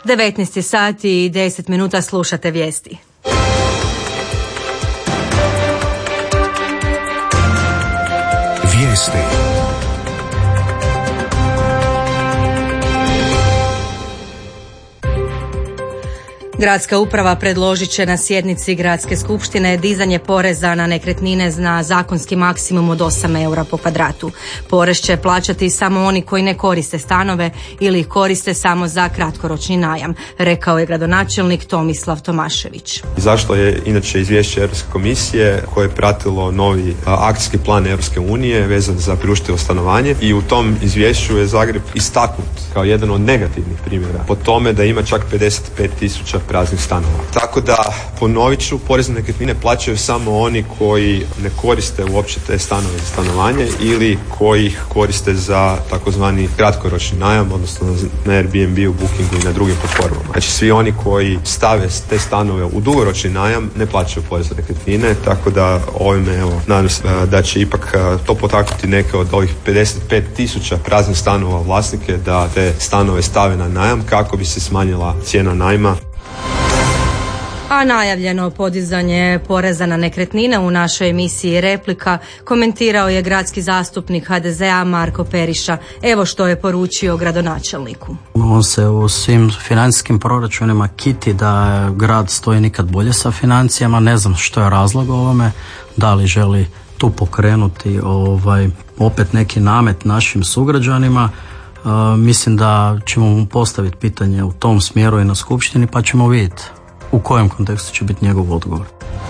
19 sati i 10 minuta, slušate vijesti. Vijesti. Gradska uprava predložit će na sjednici Gradske skupštine dizanje poreza na nekretnine na zakonski maksimum od 8 eura po kvadratu. Porez će plaćati samo oni koji ne koriste stanove ili ih koriste samo za kratkoročni najam, rekao je gradonačelnik Tomislav Tomašević. Zašto je inače izvješće Europske komisije koje je pratilo novi akcijski plan Europske unije vezan za priuštivo stanovanje, i u tom izvješću je Zagreb istaknut kao jedan od negativnih primjera po tome da ima čak 55.000 praznih stanova. Tako da, ponovit ću, porez na nekretnine plaćaju samo oni koji ne koriste uopće te stanove za stanovanje ili koji ih koriste za takozvani kratkoročni najam, odnosno na Airbnb, u Bookingu i na drugim platformama. Znači, svi oni koji stave te stanove u dugoročni najam ne plaćaju porez na nekretnine, tako da ovime, nadam se da će ipak to potaknuti neke od ovih 55.000 praznih stanova vlasnike da te stanove stave na najam kako bi se smanjila cijena najma. A najavljeno podizanje poreza na nekretnine u našoj emisiji Replika komentirao je gradski zastupnik HDZ-a Marko Periša. Evo što je poručio gradonačelniku. On se u svim financijskim proračunima kiti da grad stoji nikad bolje sa financijama. Ne znam što je razlog ovome, da li želi tu pokrenuti opet neki namet našim sugrađanima. Mislim da ćemo mu postaviti pitanje u tom smjeru i na skupštini, pa ćemo vidjeti u kojem kontekstu će biti njegov odgovor.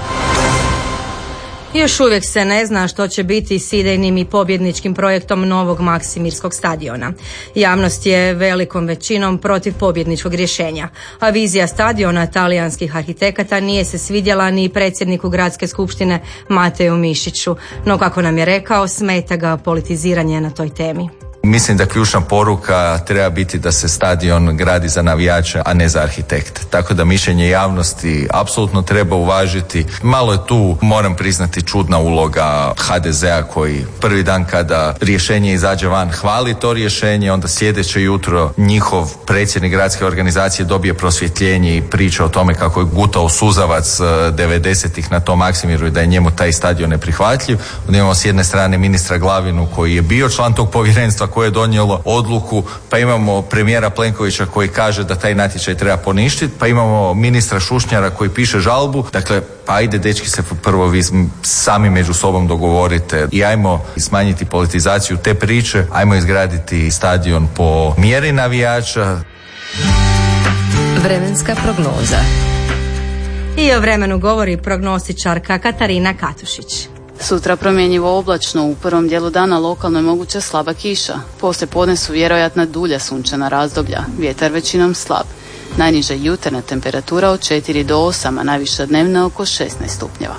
Još uvijek se ne zna što će biti s idejnim i pobjedničkim projektom novog Maksimirskog stadiona. Javnost je velikom većinom protiv pobjedničkog rješenja, a vizija stadiona talijanskih arhitekata nije se svidjela ni predsjedniku Gradske skupštine Mateju Mišiću, no kako nam je rekao, smeta ga politiziranje na toj temi. Mislim da ključna poruka treba biti da se stadion gradi za navijače, a ne za arhitekte. Tako da mišljenje javnosti apsolutno treba uvažiti. Malo je tu, moram priznati, čudna uloga HDZ-a koji prvi dan kada rješenje izađe van hvali to rješenje, onda sljedeće jutro njihov predsjednik gradske organizacije dobije prosvjetljenje i priča o tome kako je gutao suzavac 90-ih na tom Maksimiru i da je njemu taj stadion neprihvatljiv. Onda imamo s jedne strane ministra Glavinu koji je bio član tog povjerenstva koje je donijelo odluku, pa imamo premijera Plenkovića koji kaže da taj natječaj treba poništiti, pa imamo ministra Šušnjara koji piše žalbu. Dakle, pa ajde dečki, se prvo vi sami među sobom dogovorite i ajmo smanjiti politizaciju te priče, ajmo izgraditi stadion po mjeri navijača. Vremenska prognoza. I o vremenu govori prognostičarka Katarina Katušić. Sutra promjenjivo oblačno, u prvom dijelu dana lokalno je moguća slaba kiša. Poslije podne su vjerojatna dulja sunčana razdoblja, vjetar većinom slab. Najniža jutarnja temperatura od 4 do 8, a najviša dnevna oko 16 stupnjeva.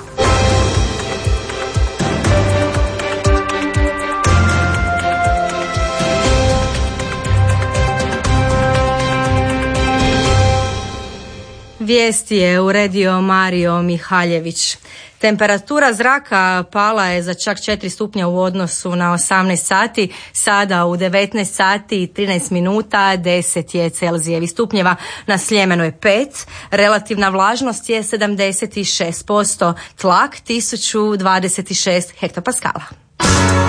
Vijesti je uredio Mario Mihaljević. Temperatura zraka pala je za čak 4 stupnja u odnosu na 18 sati, sada u 19 sati i 13 minuta 10 je Celzijevih stupnjeva, na Sljemenu je 5, relativna vlažnost je 76%, tlak 1026 hektopaskala.